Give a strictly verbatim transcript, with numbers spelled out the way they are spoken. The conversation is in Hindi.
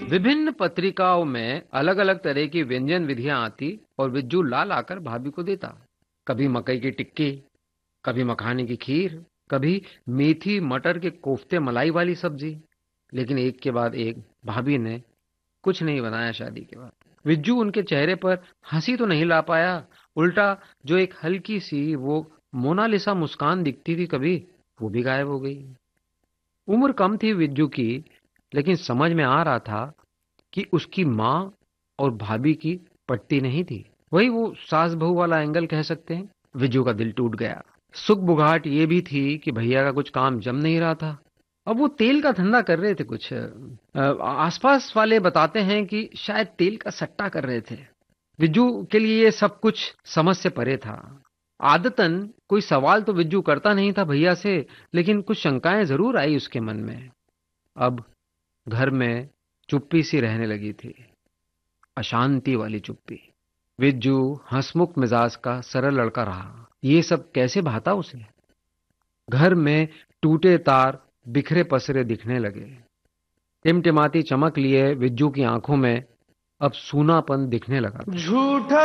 विभिन्न पत्रिकाओं में अलग अलग तरह की व्यंजन विधियां आती और विज्जू ला लाकर भाभी को देता। कभी मकई की टिक्की, कभी मखाने की खीर, कभी मेथी मटर के कोफ्ते मलाई वाली सब्जी। लेकिन एक के बाद एक भाभी ने कुछ नहीं बनाया शादी के बाद। विज्जू उनके चेहरे पर हंसी तो नहीं ला पाया, उल्टा जो एक हल्की सी वो मोनालिसा मुस्कान दिखती थी कभी, वो भी गायब हो गई। उम्र कम थी विज्जू की, लेकिन समझ में आ रहा था कि उसकी माँ और भाभी की पटती नहीं थी। वही वो सास बहू वाला एंगल कह सकते हैं। विज्जू का दिल टूट गया। सुख बुघाट ये भी थी कि भैया का कुछ काम जम नहीं रहा था। अब वो तेल का धंधा कर रहे थे कुछ। अ, आसपास वाले बताते हैं कि शायद तेल का सट्टा कर रहे थे। विज्जू के लिए ये सब कुछ समझ से परे था। आदतन कोई सवाल तो विज्जू करता नहीं था भैया से, लेकिन कुछ शंकाएं जरूर आई उसके मन में। अब घर में चुप्पी सी रहने लगी थी, अशांति वाली चुप्पी। विज्जू हंसमुख मिजाज का सरल लड़का रहा, ये सब कैसे भाता उसे। घर में टूटे तार बिखरे पसरे दिखने लगे। टिमटिमाती चमक लिए विज्जू की आंखों में अब सूनापन दिखने लगा था। झूठा